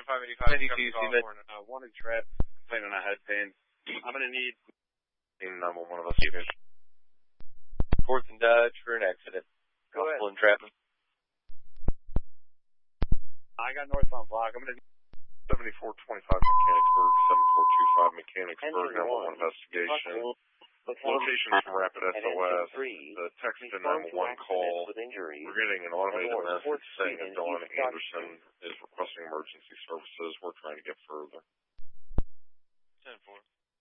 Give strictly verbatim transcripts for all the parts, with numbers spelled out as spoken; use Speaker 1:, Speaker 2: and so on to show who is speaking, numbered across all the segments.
Speaker 1: twenty-five eighty-five.
Speaker 2: N D T, uh, wanted trap, complaining on head pain. I'm going to need nine one one investigation.
Speaker 3: Fourth and Dodge for an accident. Gospel and Trapping.
Speaker 2: I got northbound block. I'm going to need seventy-four twenty-five Mechanicsburg, seven four two five Mechanicsburg, nine one one investigation. Location from Rapid S O S. The text to nine one one call. We're getting an automated message saying that Dawn Anderson is requesting emergency services. We're trying to get further.
Speaker 1: ten four.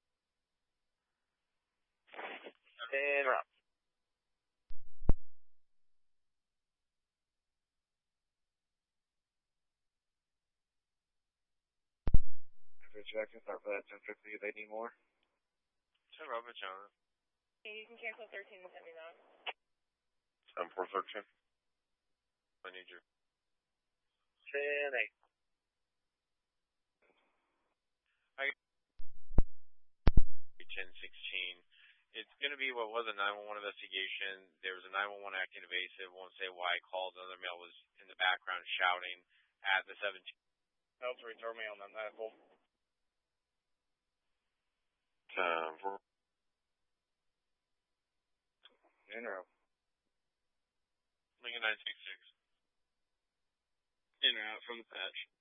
Speaker 3: And route.
Speaker 2: Jackson, start for that ten fifty. They need more.
Speaker 1: ten Robert John.
Speaker 4: Okay, you can cancel thirteen and send me that.
Speaker 2: ten four thirteen.
Speaker 1: I need your.
Speaker 3: ten eight.
Speaker 1: I ten sixteen. It's going to be what was a nine one one investigation. There was a nine one one acting evasive. Won't say why I called. Another male was in the background shouting at the seventeen.
Speaker 2: Helps return me on that medical. ten four. In route.
Speaker 1: Lincoln nine six six.
Speaker 2: In route from the patch.